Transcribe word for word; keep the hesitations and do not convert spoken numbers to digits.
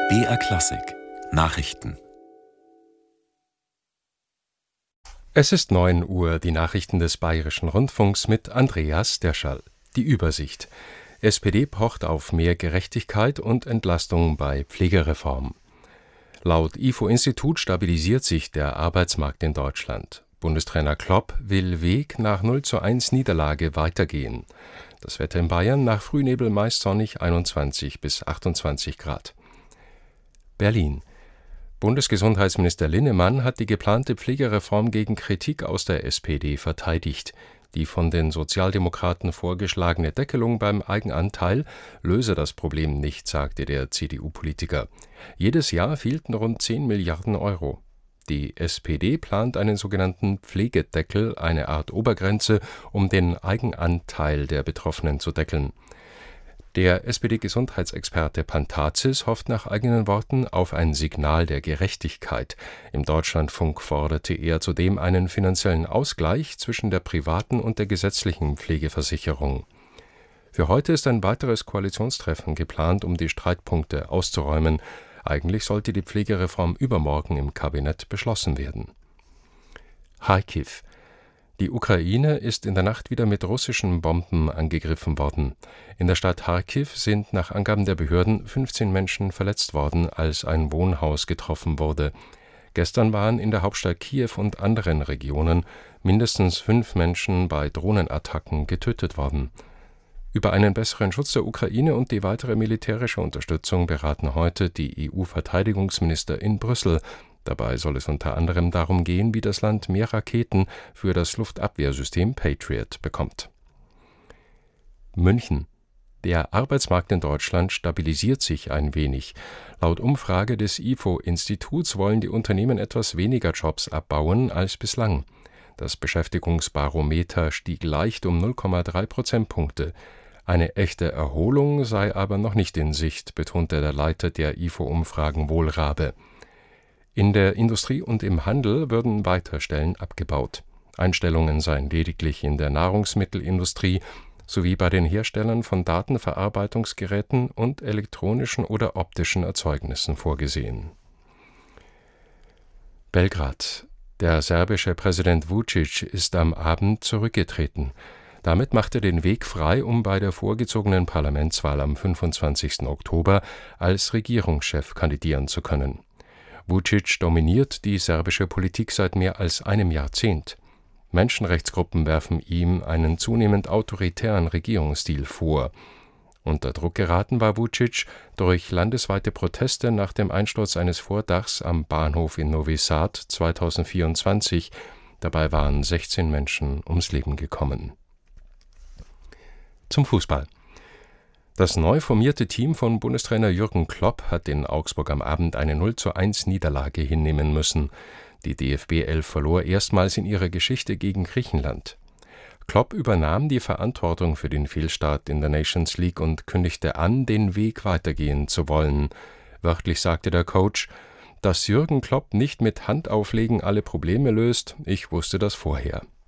B R Klassik Nachrichten. Es ist neun Uhr, die Nachrichten des Bayerischen Rundfunks mit Andreas Derschall. Die Übersicht. S P D pocht auf mehr Gerechtigkeit und Entlastung bei Pflegereform. Laut I F O-Institut stabilisiert sich der Arbeitsmarkt in Deutschland. Bundestrainer Klopp will Weg nach null zu eins Niederlage weitergehen. Das Wetter in Bayern nach Frühnebel meist sonnig, einundzwanzig bis achtundzwanzig Grad. Berlin. Bundesgesundheitsminister Linnemann hat die geplante Pflegereform gegen Kritik aus der S P D verteidigt. Die von den Sozialdemokraten vorgeschlagene Deckelung beim Eigenanteil löse das Problem nicht, sagte der C D U-Politiker. Jedes Jahr fehlten rund zehn Milliarden Euro. Die S P D plant einen sogenannten Pflegedeckel, eine Art Obergrenze, um den Eigenanteil der Betroffenen zu deckeln. Der S P D-Gesundheitsexperte Pantazis hofft nach eigenen Worten auf ein Signal der Gerechtigkeit. Im Deutschlandfunk forderte er zudem einen finanziellen Ausgleich zwischen der privaten und der gesetzlichen Pflegeversicherung. Für heute ist ein weiteres Koalitionstreffen geplant, um die Streitpunkte auszuräumen. Eigentlich sollte die Pflegereform übermorgen im Kabinett beschlossen werden. Charkiw. Die Ukraine ist in der Nacht wieder mit russischen Bomben angegriffen worden. In der Stadt Charkiw sind nach Angaben der Behörden fünfzehn Menschen verletzt worden, als ein Wohnhaus getroffen wurde. Gestern waren in der Hauptstadt Kiew und anderen Regionen mindestens fünf Menschen bei Drohnenattacken getötet worden. Über einen besseren Schutz der Ukraine und die weitere militärische Unterstützung beraten heute die E U-Verteidigungsminister in Brüssel. Dabei soll es unter anderem darum gehen, wie das Land mehr Raketen für das Luftabwehrsystem Patriot bekommt. München. Der Arbeitsmarkt in Deutschland stabilisiert sich ein wenig. Laut Umfrage des I F O-Instituts wollen die Unternehmen etwas weniger Jobs abbauen als bislang. Das Beschäftigungsbarometer stieg leicht um null Komma drei Prozentpunkte. Eine echte Erholung sei aber noch nicht in Sicht, betonte der Leiter der I F O-Umfragen Wohlrabe. In der Industrie und im Handel würden weiter Stellen abgebaut. Einstellungen seien lediglich in der Nahrungsmittelindustrie sowie bei den Herstellern von Datenverarbeitungsgeräten und elektronischen oder optischen Erzeugnissen vorgesehen. Belgrad. Der serbische Präsident Vučić ist am Abend zurückgetreten. Damit macht er den Weg frei, um bei der vorgezogenen Parlamentswahl am fünfundzwanzigsten Oktober als Regierungschef kandidieren zu können. Vučić dominiert die serbische Politik seit mehr als einem Jahrzehnt. Menschenrechtsgruppen werfen ihm einen zunehmend autoritären Regierungsstil vor. Unter Druck geraten war Vučić durch landesweite Proteste nach dem Einsturz eines Vordachs am Bahnhof in Novi Sad zweitausendvierundzwanzig. Dabei waren sechzehn Menschen ums Leben gekommen. Zum Fußball. Das neu formierte Team von Bundestrainer Jürgen Klopp hat in Augsburg am Abend eine null zu eins Niederlage hinnehmen müssen. Die D F B elf verlor erstmals in ihrer Geschichte gegen Griechenland. Klopp übernahm die Verantwortung für den Fehlstart in der Nations League und kündigte an, den Weg weitergehen zu wollen. Wörtlich sagte der Coach: Dass Jürgen Klopp nicht mit Handauflegen alle Probleme löst, ich wusste das vorher.